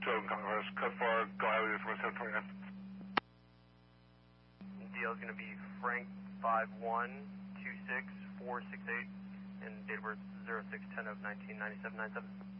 Congress, cut for go highway for 729. DL is going to be Frank 5126468 and date of birth 0610 of 1997-97.